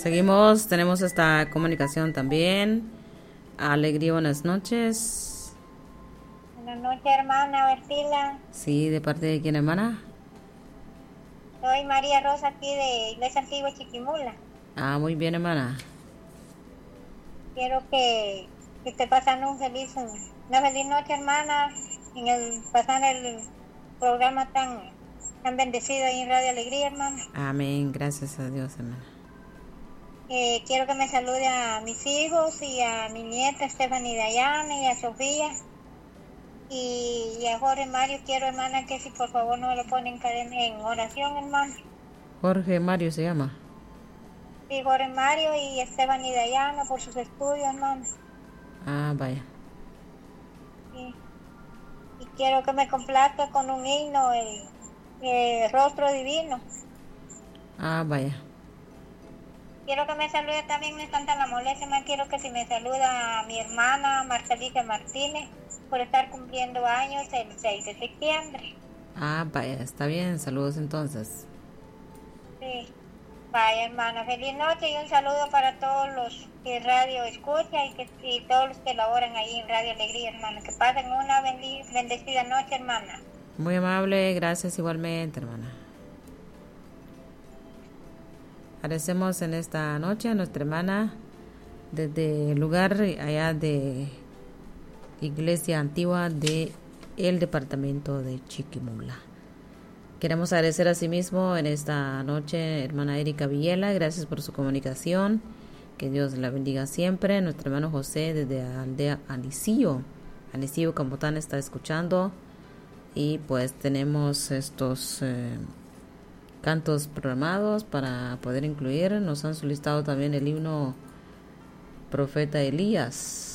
Seguimos, tenemos esta comunicación también. Alegría, buenas noches. Buenas noches, hermana Bertila. Sí, ¿de parte de quién, hermana? Soy María Rosa, aquí de Iglesia Antigua Chiquimula. Muy bien, hermana. Quiero que esté pasando una feliz noche, hermana, pasando el programa tan bendecido ahí en Radio Alegría, hermana. Amén, gracias a Dios, hermana. Quiero que me salude a mis hijos y a mi nieta Stephanie Dayana y a Sofía y a Jorge Mario. Quiero, hermana, que si por favor no me lo ponen en oración, hermana. Jorge Mario se llama. Sí, Jorge Mario y Stephanie Dayana por sus estudios, hermana. Vaya. Sí. Y quiero que me complazca con un himno, el Rostro Divino. Vaya. Quiero que me salude también, me encanta la molestia, más quiero que si me saluda a mi hermana Marcelita Martínez por estar cumpliendo años el 6 de septiembre. Vaya, está bien, saludos entonces. Sí, vaya hermana, feliz noche y un saludo para todos los que radio escuchan y todos los que laboran ahí en Radio Alegría, hermana. Que pasen una bendecida noche, hermana. Muy amable, gracias igualmente, hermana. Agradecemos en esta noche a nuestra hermana desde el lugar allá de Iglesia Antigua de el departamento de Chiquimula. Queremos agradecer a sí mismo en esta noche, hermana Erika Villela, gracias por su comunicación, que Dios la bendiga siempre. Nuestro hermano José desde la aldea Alicillo, Campotán está escuchando, y pues tenemos estos cantos programados para poder incluir. Nos han solicitado también el himno Profeta Elías.